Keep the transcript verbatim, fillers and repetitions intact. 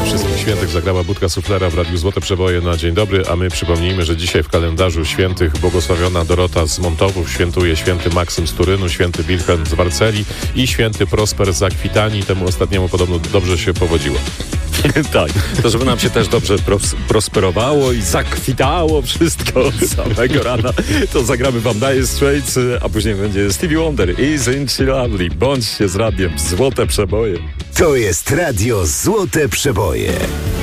wszystkich świętych zagrała Budka Suflera w Radiu Złote Przeboje na dzień dobry, a my przypomnijmy, że dzisiaj w kalendarzu świętych błogosławiona Dorota z Montowów świętuje święty Maksym z Turynu, święty Wilhelm z Warceli i święty Prosper z Akwitanii. Temu ostatniemu podobno dobrze się powodziło. Tak, to żeby nam się też dobrze pros- prosperowało i zakwitało wszystko od samego rana, to zagramy wam Dire Straits, a później będzie Stevie Wonder, Isn't She Lovely. Bądźcie z radiem Złote Przeboje. To jest Radio Złote Przeboje.